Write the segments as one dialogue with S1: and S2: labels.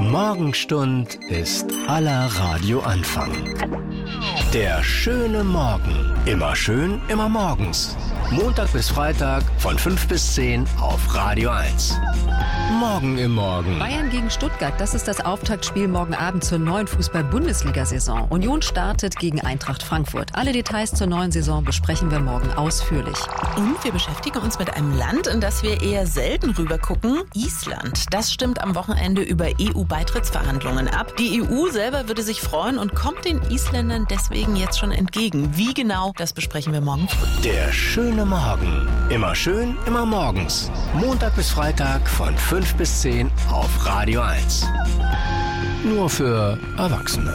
S1: Morgenstund ist aller Radioanfang. Der schöne Morgen. Immer schön, immer morgens. Montag bis Freitag von 5 bis 10 auf Radio 1. Morgen im Morgen.
S2: Bayern gegen Stuttgart, das ist das Auftaktspiel morgen Abend zur neuen Fußball-Bundesliga-Saison. Union startet gegen Eintracht Frankfurt. Alle Details zur neuen Saison besprechen wir morgen ausführlich.
S3: Und wir beschäftigen uns mit einem Land, in das wir eher selten rübergucken, Island. Das stimmt am Wochenende über EU-Beitrittsverhandlungen ab. Die EU selber würde sich freuen und kommt den Isländern deswegen jetzt schon entgegen. Wie genau, das besprechen wir morgen früh.
S1: Der schöne Morgen. Immer schön, immer morgens. Montag bis Freitag von 5 bis 10 auf Radio 1. Nur für Erwachsene.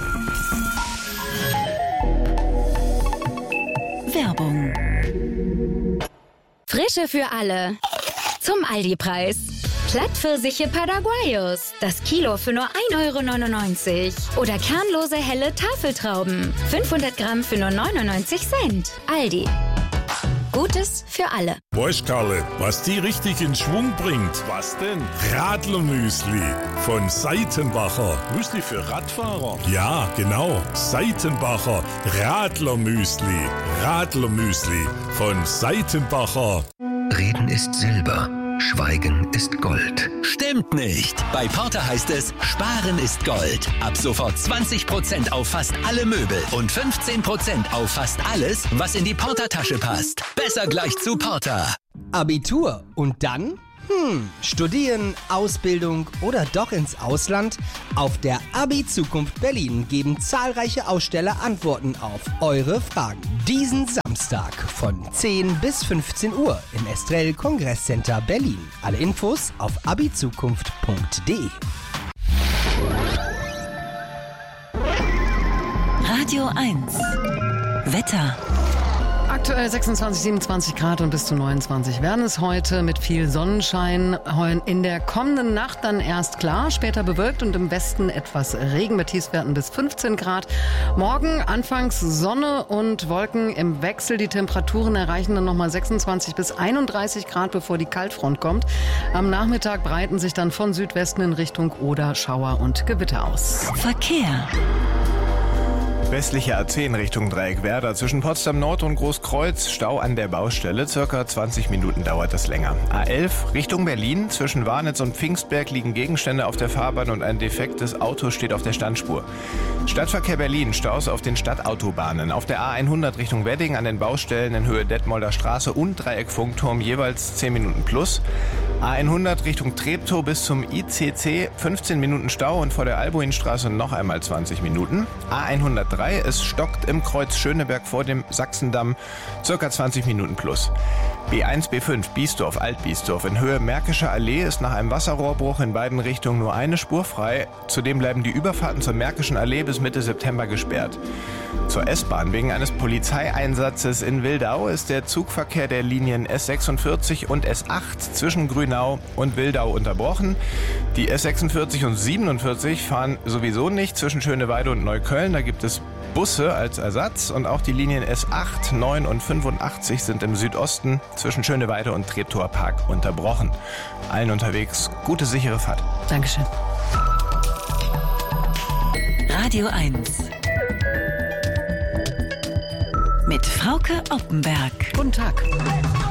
S4: Werbung. Frische für alle. Zum Aldi-Preis. Plattpfirsiche Paraguayos. Das Kilo für nur 1,99 €. Oder kernlose helle Tafeltrauben. 500 Gramm für nur 99 Cent. Aldi. Gutes für alle.
S5: Weißt, Karle, was die richtig in Schwung bringt? Was denn? Radlermüsli von Seitenbacher. Müsli für Radfahrer? Ja, genau. Seitenbacher Radlermüsli. Radlermüsli von Seitenbacher.
S1: Reden ist Silber. Schweigen ist Gold.
S6: Stimmt nicht. Bei Porter heißt es, Sparen ist Gold. Ab sofort 20% auf fast alle Möbel und 15% auf fast alles, was in die Porter-Tasche passt. Besser gleich zu Porter.
S7: Abitur und dann? Studieren, Ausbildung oder doch ins Ausland? Auf der Abi-Zukunft Berlin geben zahlreiche Aussteller Antworten auf eure Fragen. Diesen Samstag von 10 bis 15 Uhr im Estrell Kongresscenter Berlin. Alle Infos auf abizukunft.de.
S4: Radio 1. Wetter.
S2: Aktuell 26, 27 Grad und bis zu 29 werden es heute mit viel Sonnenschein. In der kommenden Nacht dann erst klar, später bewölkt und im Westen etwas Regen mit Tiefstwerten bis 15 Grad. Morgen anfangs Sonne und Wolken im Wechsel. Die Temperaturen erreichen dann nochmal 26 bis 31 Grad, bevor die Kaltfront kommt. Am Nachmittag breiten sich dann von Südwesten in Richtung Oder Schauer und Gewitter aus.
S4: Verkehr.
S8: Westliche A10 Richtung Dreieck Werder. Zwischen Potsdam Nord und Großkreuz Stau an der Baustelle. Circa 20 Minuten dauert das länger. A11 Richtung Berlin. Zwischen Warnitz und Pfingstberg liegen Gegenstände auf der Fahrbahn und ein defektes Auto steht auf der Standspur. Stadtverkehr Berlin. Staus auf den Stadtautobahnen. Auf der A100 Richtung Wedding an den Baustellen in Höhe Detmolder Straße und Dreieck Funkturm jeweils 10 Minuten plus. A100 Richtung Treptow bis zum ICC 15 Minuten Stau und vor der Albuinstraße noch einmal 20 Minuten. A103 es stockt im Kreuz Schöneberg vor dem Sachsendamm, circa 20 Minuten plus. B1, B5, Biesdorf, Altbiesdorf. In Höhe Märkischer Allee ist nach einem Wasserrohrbruch in beiden Richtungen nur eine Spur frei. Zudem bleiben die Überfahrten zur Märkischen Allee bis Mitte September gesperrt. Zur S-Bahn. Wegen eines Polizeieinsatzes in Wildau ist der Zugverkehr der Linien S46 und S8 zwischen Grünau und Wildau unterbrochen. Die S46 und 47 fahren sowieso nicht zwischen Schöneweide und Neukölln. Da gibt es Busse als Ersatz und auch die Linien S8, 9 und 85 sind im Südosten zwischen Schöneweide und Treptower Park unterbrochen. Allen unterwegs gute, sichere Fahrt.
S2: Dankeschön.
S4: Radio 1. Mit Frauke Oppenberg.
S2: Guten Tag.